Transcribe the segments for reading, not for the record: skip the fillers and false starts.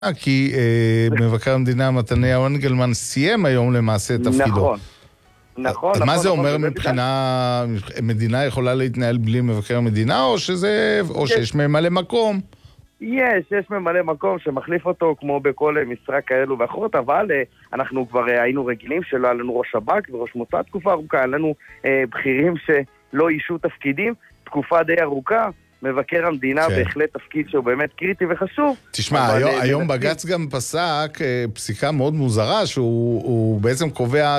כי מבקר המדינה מתניהו אנגלמן סיים היום למעשה את תפקידו. נכון. מה זה אומר מבחינה, מדינה יכולה להתנהל בלי מבקר המדינה, או שיש ממלא מקום? יש ממלא מקום שמחליף אותו כמו בכל משרה כאלו ואחרות, אבל אנחנו כבר היינו רגילים שלא היה לנו ראש שב"כ וראש מוסד תקופה ארוכה, היה לנו בכירים שלא אישו תפקידים, תקופה די ארוכה. מבקר המדינה בהחלט תפקיד שהוא באמת קריטי וחשוב. תשמע, היום בג"ץ גם פסק פסיקה מאוד מוזרה, שהוא בעצם קובע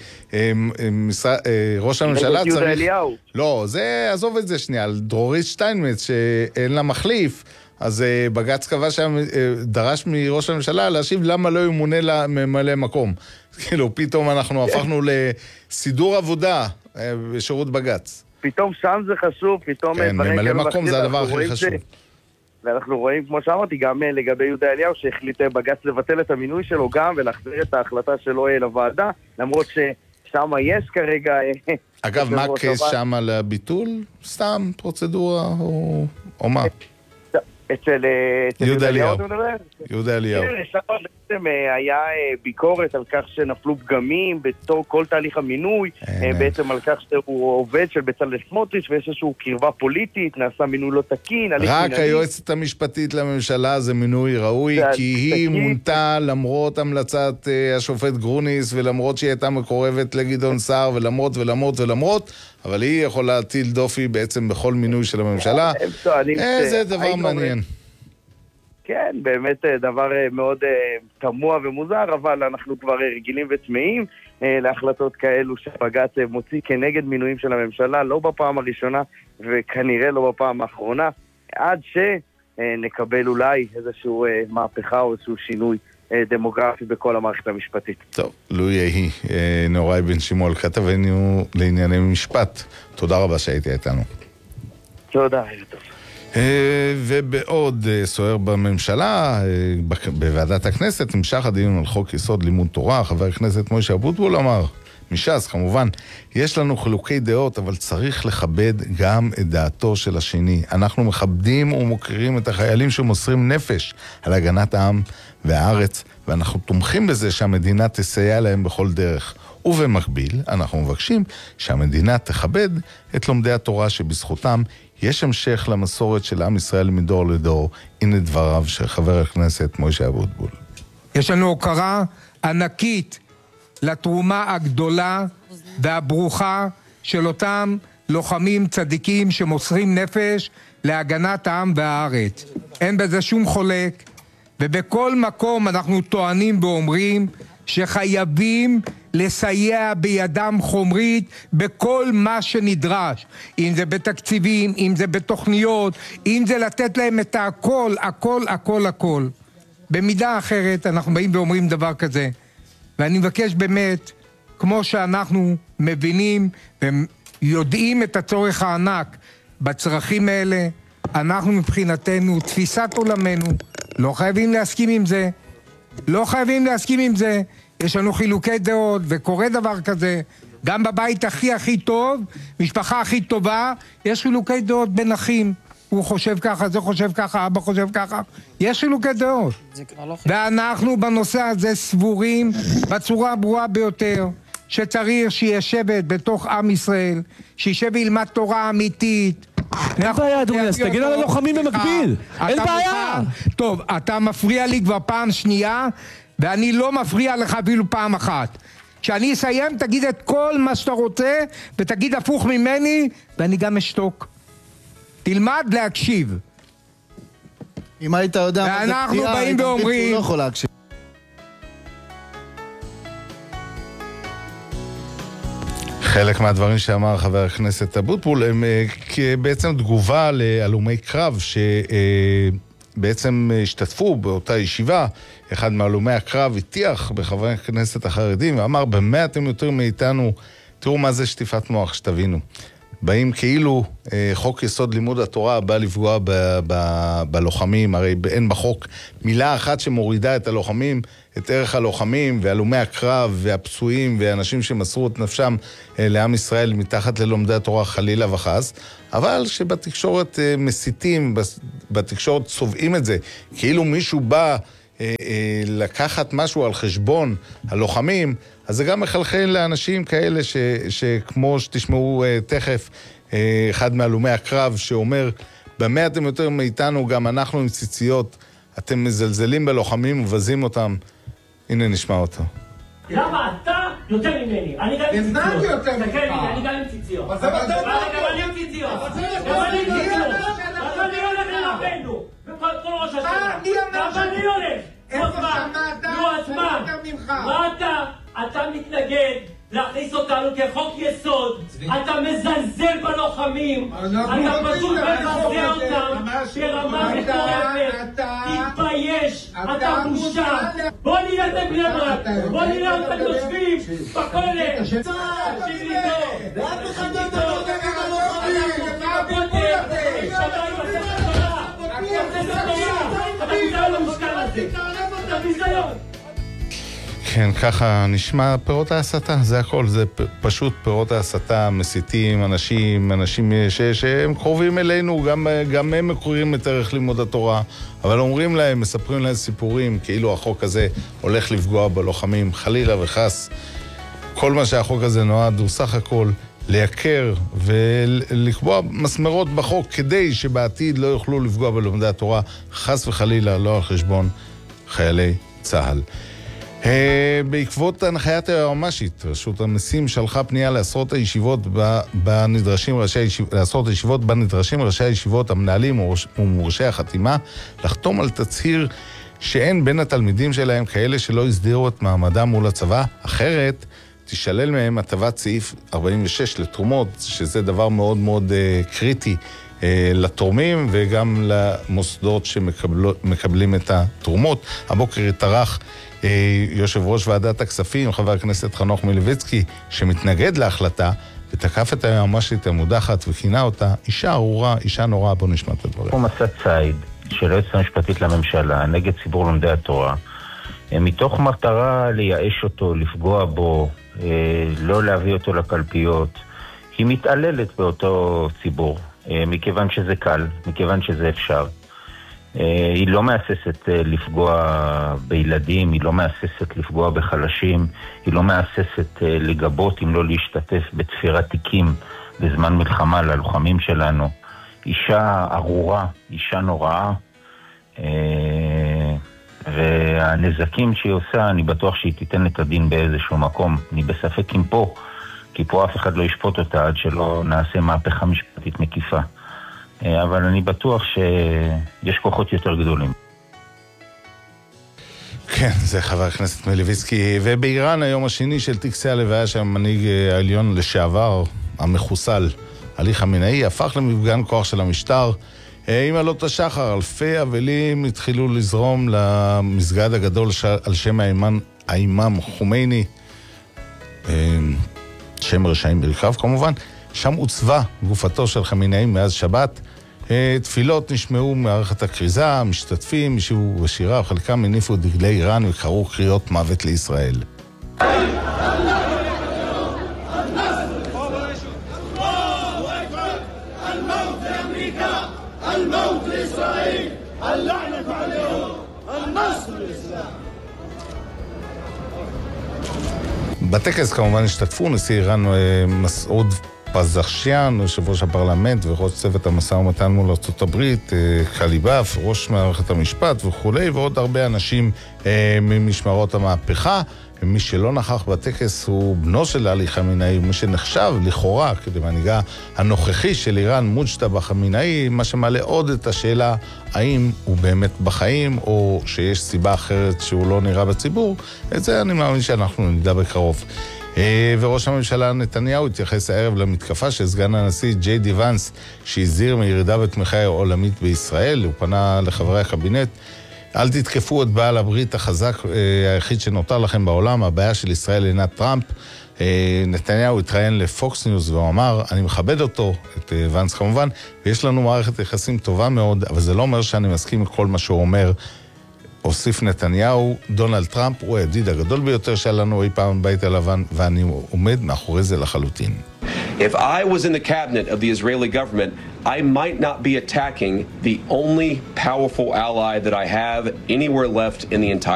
שראש הממשלה צריך... לא, זה, עזוב את זה שנייה, על דרורית שטיינמץ שאין לה מחליף, אז בג"ץ קבע דרש מראש הממשלה להשיב למה לא ימונה לממלא מקום. כאילו, פתאום אנחנו הפכנו לסידור עבודה בשירות בג"ץ. פתאום שם זה חשוב, פתאום... כן, ממלא מקום זה הדבר הכי חשוב. ואנחנו רואים, כמו שאמרתי, גם לגבי יהודה אליהו, שהחליט בג"ץ לבטל את המינוי שלו גם, ולהחזיר את ההחלטה שלו לוועדה, למרות ששם יש כרגע... אגב, מה קייס שם על הביטול? סתם פרוצדורה או מה? אצל יהודה אליהו. יהודה אליהו. שם בעצם היה ביקורת על כך שנפלו פגמים בתור כל תהליך המינוי, בעצם על כך שהוא עובד של בצלאל סמוטריץ' ויש איזשהו קרבה פוליטית, נעשה מינוי לא תקין. רק היועצת המשפטית לממשלה זה מינוי ראוי, כי היא מונתה למרות המלצת השופט גרוניס, ולמרות שהיא הייתה מקורבת לגדעון סער, ולמרות, אבל היא יכולה להטיל דופי בעצם בכל מינוי של הממשלה. זה דבר מעניין. כן, באמת דבר מאוד תמוה ומוזר, אבל אנחנו כבר רגילים וצמאים להחלטות כאלו שבג"ץ מוציא כנגד מינויים של הממשלה, לא בפעם הראשונה וכנראה לא בפעם האחרונה, עד שנקבל אולי איזשהו מהפכה או איזשהו שינוי דמוגרפי בכל המערכת המשפטית. טוב, לו יהי. נוראי בן שמואל, כתבנו לענייני משפט. תודה רבה שהייתי איתנו. תודה, טוב. ובעוד סוער בממשלה, בוועדת הכנסת, המשך הדיון על חוק יסוד לימוד תורה. חבר הכנסת משה אבוטבול אמר, מש"ס כמובן, יש לנו חילוקי דעות, אבל צריך לכבד גם את דעתו של השני. אנחנו מכבדים ומוכרים את החיילים שמוסרים נפש על הגנת העם והארץ, ואנחנו תומכים בזה שהמדינה תסייע להם בכל דרך. ובמקביל, אנחנו מבקשים שהמדינה תכבד את לומדי התורה שבזכותם יש המשך למסורת של עם ישראל מדור לדור. הנה דבריו של חבר הכנסת משה אבוטבול. יש לנו הוקרה ענקית לתרומה הגדולה והברוכה של אותם לוחמים צדיקים שמוסרים נפש להגנת העם והארץ. אין בזה שום חולק, ובכל מקום אנחנו טוענים ואומרים שחייבים לסייע בידם חומרית בכל מה שנדרש, אם זה בתקציבים, אם זה בתוכניות, אם זה לתת להם את הכל. במידה אחרת אנחנו באים ואומרים דבר כזה, ואני מבקש באמת, כמו שאנחנו מבינים ויודעים את הצורך הענק בצרכים האלה, אנחנו מבחינתנו, תפיסת עולמנו, לא חייבים להסכים עם זה. יש לנו חילוקי דעות, וקורה דבר כזה, גם בבית הכי טוב, משפחה הכי טובה, יש חילוקי דעות בין אחים. הוא חושב ככה, זה חושב ככה, אבא חושב ככה. יש חילוקי דעות. ואנחנו בנושא הזה סבורים בצורה הברורה ביותר, שצריך שישבת בתוך עם ישראל, שישב וילמד תורה אמיתית. אין בעיה, אדוניאס, תגיד על הלוחמים במקביל. אין בעיה. טוב, אתה מפריע לי כבר פעם שנייה, ואני לא מפריע לך אפילו פעם אחת. כשאני אסיים, תגיד את כל מה שאתה רוצה, ותגיד הפוך ממני, ואני גם אשתוק. תלמד להקשיב. אם היית יודע מה זה ואנחנו באים ואומרים... לא יכול להקשיב. חלק מהדברים שאמר חבר הכנסת אבוטבול הם בעצם תגובה להלומי קרב שבעצם השתתפו באותה ישיבה. אחד מהלומי הקרב הטיח בחברי הכנסת החרדים ואמר, במה אתם יותר מאיתנו? תראו מה זה שטיפת מוח, שתבינו. באים כאילו חוק יסוד לימוד התורה בא לפגוע בלוחמים, הרי אין בחוק מילה אחת שמורידה את הלוחמים, את ערך הלוחמים והלומי הקרב והפצועים ואנשים שמסרו את נפשם לעם ישראל מתחת ללומדי התורה חלילה וחס, אבל שבתקשורת מסיתים, בתקשורת צובעים את זה, כאילו מישהו בא לקחת משהו על חשבון הלוחמים, אז זה גם מחלחל לאנשים כאלה שכמו שתשמעו תכף, אחד מהלומי הקרב שאומר, במה אתם יותר מאיתנו, גם אנחנו עם ציציות, אתם מזלזלים בלוחמים ובזים אותם. הנה נשמע אותו. למה אתה יותר ממני? אני גם עם ציציות. הזמנתי יותר ממך. אני גם עם ציציות. אבל גם אני עם ציציות. גם אני עם ציציות. אבל אני הולך לרבנו. כל ראש השנה. גם אני הולך. איפה שמעת? מה אתה מתנגד להכניס אותנו כחוק יסוד, אתה מזלזל בלוחמים, אתה פשוט מבזה אותם ברמה מטורפת, תתבייש, אתה בושה. בוא נראה את בני ברק, בוא נראה אותם יושבים בכולל, תקשיב לי טוב, ואף אחד לא תבוא נגד הלוחמים, אתה בוטר, אתה ביזיון. כן, ככה נשמע פירות ההסתה, זה הכל, זה פשוט פירות ההסתה, מסיתים, אנשים שהם קרובים אלינו, גם הם מקוררים את ערך לימוד התורה, אבל אומרים להם, מספרים להם סיפורים, כאילו החוק הזה הולך לפגוע בלוחמים, חלילה וחס. כל מה שהחוק הזה נועד הוא סך הכל לייקר ולקבוע מסמרות בחוק, כדי שבעתיד לא יוכלו לפגוע בלומדי התורה, חס וחלילה, לא על חשבון חיילי צה"ל. בעקבות הנחיית היועמ"שית, רשות המיסים שלחה פנייה לעשרות הישיבות בנדרשים ראשי הישיבות, המנהלים ומורשי החתימה, לחתום על תצהיר שאין בין התלמידים שלהם כאלה שלא הסדירו את מעמדם מול הצבא, אחרת תישלל מהם הטבת סעיף 46 לתרומות, שזה דבר מאוד מאוד קריטי לתורמים וגם למוסדות שמקבלים את התרומות. הבוקר התארח יושב ראש ועדת הכספים, חבר הכנסת חנוך מלביצקי, שמתנגד להחלטה ותקף את היועמ"שית המודחת וכינה אותה אישה ארורה, אישה נוראה. בוא נשמע את הדברים. הוא מסע ציד של היועצת המשפטית לממשלה נגד ציבור לומדי התורה, מתוך מטרה לייאש אותו, לפגוע בו, לא להביא אותו לקלפיות. היא מתעללת באותו ציבור, מכיוון שזה קל, מכיוון שזה אפשר. היא לא מאססת לפגוע בילדים, היא לא מאססת לפגוע בחלשים, היא לא מאססת לגבות אם לא להשתתף בתפירת תיקים בזמן מלחמה ללוחמים שלנו. אישה ארורה, אישה נוראה, והנזקים שהיא עושה, אני בטוח שהיא תיתן את הדין באיזשהו מקום. אני בספק אם פה, כי פה אף אחד לא ישפוט אותה עד שלא נעשה מהפכה משפטית מקיפה. אבל אני בטוח שיש כוחות יותר גדולים. כן, זה חבר הכנסת מלביצקי. ובאיראן היום השני של טקסי הלוויה של המנהיג העליון לשעבר, המחוסל, עלי חמינאי, הפך למפגן כוח של המשטר. עם עלות השחר, אלפי אבלים התחילו לזרום למסגד הגדול על שם האימאם חומייני, שם רשעים ברכב כמובן. שם הוצבה גופתו של חמינאי מאז שבת. תפילות נשמעו מערכת הכריזה, משתתפים, השירו בשירה, חלקם הניפו דגלי איראן וקראו קריאות מוות לישראל. בטקס כמובן השתתפו נשיא איראן מסעוד פזכשיאן, יושב ראש הפרלמנט וראש צוות המשא ומתן מול ארצות הברית, קליבאף, ראש מערכת המשפט וכולי, ועוד הרבה אנשים ממשמרות המהפכה. מי שלא נכח בטקס הוא בנו של עלי חמינאי, מי שנחשב לכאורה כמנהיגה הנוכחי של איראן, מוג'טבא חמינאי, מה שמעלה עוד את השאלה האם הוא באמת בחיים או שיש סיבה אחרת שהוא לא נראה בציבור. את זה אני מאמין שאנחנו נדע בקרוב. וראש הממשלה נתניהו התייחס הערב למתקפה של סגן הנשיא ג'יי די ונס, שהזהיר מירידה בתמיכה עולמית בישראל. הוא פנה לחברי הקבינט, אל תתקפו את בעל הברית החזק היחיד שנותר לכם בעולם, הבעיה של ישראל אינה טראמפ. נתניהו התראיין לפוקס ניוז והוא אמר, אני מכבד אותו, את ונס כמובן, ויש לנו מערכת יחסים טובה מאוד, אבל זה לא אומר שאני מסכים עם כל מה שהוא אומר. הוסיף נתניהו, דונלד טראמפ הוא הידיד הגדול ביותר שלנו אי פעם בבית הלבן, ואני עומד מאחורי זה לחלוטין. If I was in the cabinet of the Israeli government, I might not be attacking the only powerful ally that I have anywhere left in the entire